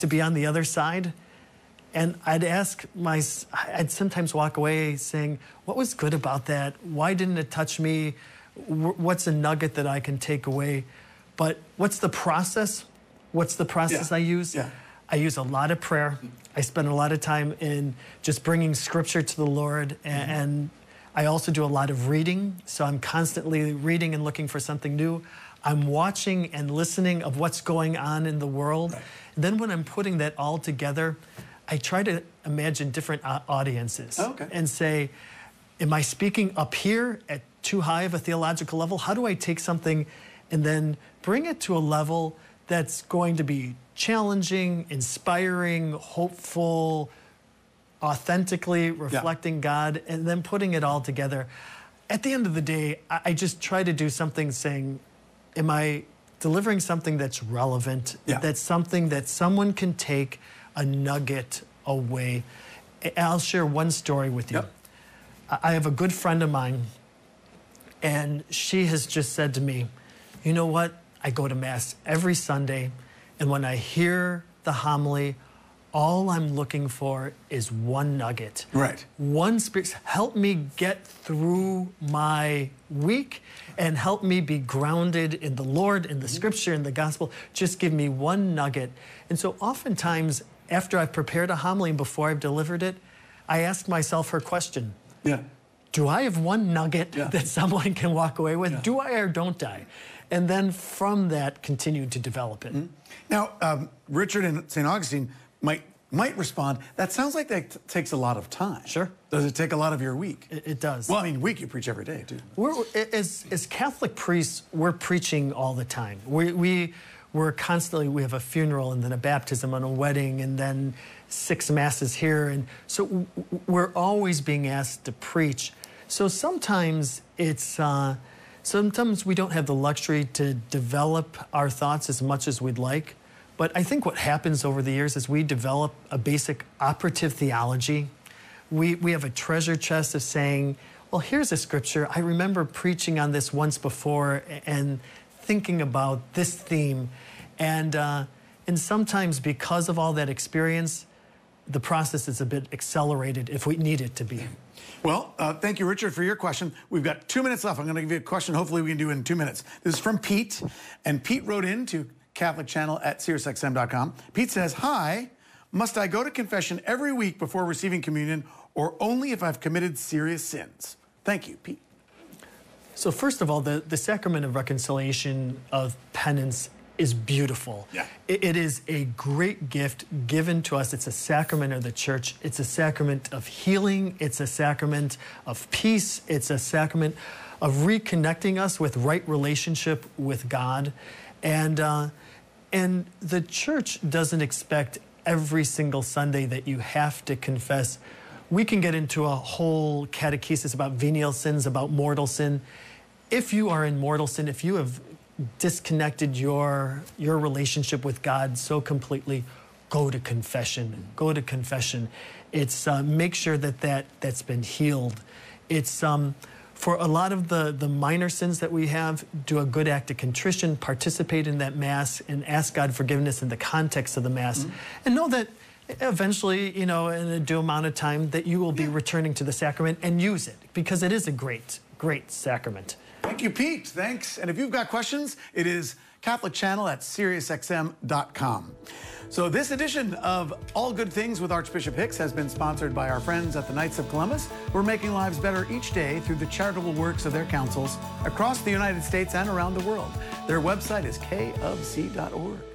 to be on the other side. And I'd sometimes walk away saying, what was good about that? Why didn't it touch me? What's a nugget that I can take away? But what's the process? What's the process I use? I use a lot of prayer. I spend a lot of time in just bringing scripture to the Lord. And I also do a lot of reading. So I'm constantly reading and looking for something new. I'm watching and listening of what's going on in the world. Right. Then when I'm putting that all together, I try to imagine different audiences and say, am I speaking up here at too high of a theological level? How do I take something and then bring it to a level that's going to be challenging, inspiring, hopeful, authentically reflecting God, and then putting it all together? At the end of the day, I just try to do something saying, am I delivering something that's relevant, that's something that someone can take a nugget away? I'll share one story with you. I have a good friend of mine, and she has just said to me, you know what? I go to Mass every Sunday, and when I hear the homily, all I'm looking for is one nugget. Right. One spirit. Help me get through my week and help me be grounded in the Lord, in the scripture, in the gospel. Just give me one nugget. And so oftentimes, after I've prepared a homily and before I've delivered it, I ask myself her question. Do I have one nugget that someone can walk away with? Do I or don't I? And then from that, continue to develop it. Now, Richard in St. Augustine might respond, that sounds like that takes a lot of time. Sure. Does it take a lot of your week? It does. Well, I mean, week you preach every day, too. As Catholic priests, we're preaching all the time. We're constantly, we have a funeral and then a baptism and a wedding and then 6 masses here. And so we're always being asked to preach. So sometimes sometimes we don't have the luxury to develop our thoughts as much as we'd like. But I think what happens over the years is we develop a basic operative theology. We have a treasure chest of saying, well, here's a scripture. I remember preaching on this once before and thinking about this theme. And sometimes because of all that experience, the process is a bit accelerated if we need it to be. Well, thank you, Richard, for your question. We've got 2 minutes left. I'm going to give you a question. Hopefully we can do it in 2 minutes. This is from Pete, and Pete wrote in to Catholic Channel at SiriusXM.com. Pete says, hi, must I go to confession every week before receiving communion or only if I've committed serious sins? Thank you, Pete. So first of all, the sacrament of reconciliation, of penance, is beautiful. It is a great gift given to us. It's a sacrament of the church. It's a sacrament of healing. It's a sacrament of peace. It's a sacrament of reconnecting us with right relationship with God. And the church doesn't expect every single Sunday that you have to confess. We can get into a whole catechesis about venial sins, about mortal sin. If you are in mortal sin, if you have disconnected your relationship with God so completely, go to confession. Go to confession. It's make sure that's been healed. It's for a lot of the minor sins that we have, do a good act of contrition, participate in that Mass, and ask God forgiveness in the context of the Mass. And know that eventually, you know, in a due amount of time, that you will be returning to the sacrament and use it, because it is a great, great sacrament. Thank you, Pete. Thanks. And if you've got questions, it is Catholic Channel at SiriusXM.com. So this edition of All Good Things with Archbishop Hicks has been sponsored by our friends at the Knights of Columbus, who are making lives better each day through the charitable works of their councils across the United States and around the world. Their website is kofc.org.